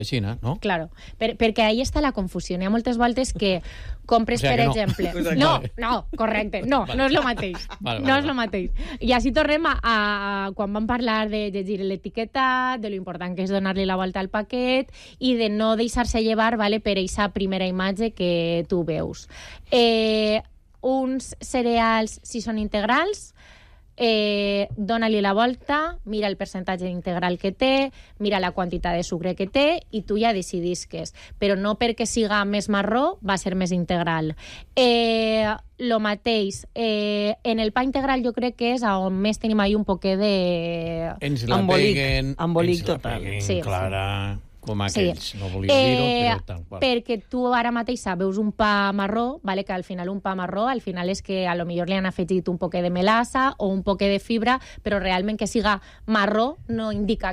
Així, no? Claro, perquè ahí està la confusió. Hi ha moltes voltes que compres, per exemple... No, correcte. No és el mateix. No és el mateix. I així tornem a quan vam parlar de llegir l'etiqueta, de lo important que és donar-li la volta al paquet i de no deixar-se llevar per aquesta primera imatge que tu veus. Uns cereals, si són integrals, dona-li la volta, mira el percentatge integral que té, mira la quantitat de sucre que té i tu ja decidisques. Però no perquè siga més marró va ser més integral. Lo mateix. En el pa integral jo crec que és on més tenim ahí un poquet de... Ens la peguen... Embolic total. Sí. Clara... com aquells, no volia dir-ho, però tal qual. Perquè tu ara mateix veus un pa marró, vale, que al final un pa marró al final és que a lo millor li han afegit un poquet de melassa o un poquet de fibra, però realment que siga marró no indica